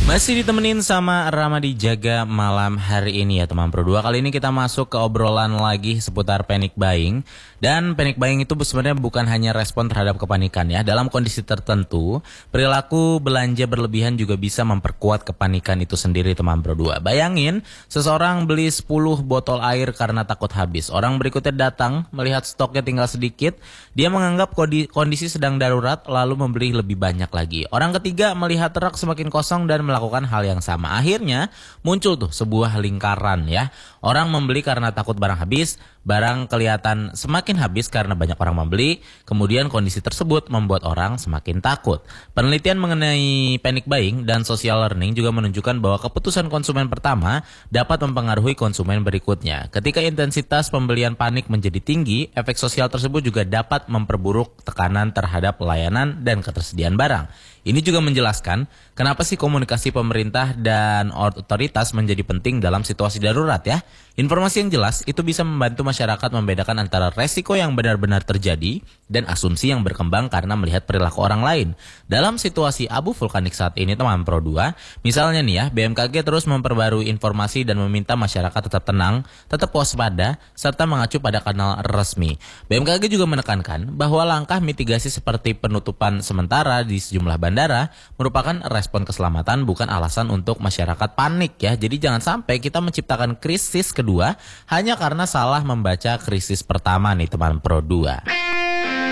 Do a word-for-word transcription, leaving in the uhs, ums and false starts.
Masih ditemenin sama Ramadi Jaga malam hari ini ya teman Pro dua. Kali ini kita masuk ke obrolan lagi seputar panic buying. Dan panic buying itu sebenarnya bukan hanya respon terhadap kepanikan ya. Dalam kondisi tertentu, perilaku belanja berlebihan juga bisa memperkuat kepanikan itu sendiri teman Pro dua. Bayangin, seseorang beli sepuluh botol air karena takut habis. Orang berikutnya datang, melihat stoknya tinggal sedikit. Dia menganggap kondisi sedang darurat lalu membeli lebih banyak lagi. Orang ketiga melihat rak semakin kosong dan melakukan melakukan hal yang sama. Akhirnya muncul tuh sebuah lingkaran ya. Orang membeli karena takut barang habis, barang kelihatan semakin habis karena banyak orang membeli, kemudian kondisi tersebut membuat orang semakin takut. Penelitian mengenai panic buying dan social learning juga menunjukkan bahwa keputusan konsumen pertama dapat mempengaruhi konsumen berikutnya. Ketika intensitas pembelian panik menjadi tinggi, efek sosial tersebut juga dapat memperburuk tekanan terhadap pelayanan dan ketersediaan barang. Ini juga menjelaskan kenapa sih komunikasi pemerintah dan otoritas menjadi penting dalam situasi darurat ya. Informasi yang jelas itu bisa membantu masyarakat membedakan antara resiko yang benar-benar terjadi dan asumsi yang berkembang karena melihat perilaku orang lain. Dalam situasi abu vulkanik saat ini teman Pro dua, misalnya nih ya, B M K G terus memperbarui informasi dan meminta masyarakat tetap tenang, tetap waspada, serta mengacu pada kanal resmi. B M K G juga menekankan bahwa langkah mitigasi seperti penutupan sementara di sejumlah bandara merupakan respon keselamatan, bukan alasan untuk masyarakat panik ya. Jadi jangan sampai kita menciptakan krisis kedua hanya karena salah membaca krisis pertama nih teman Pro dua.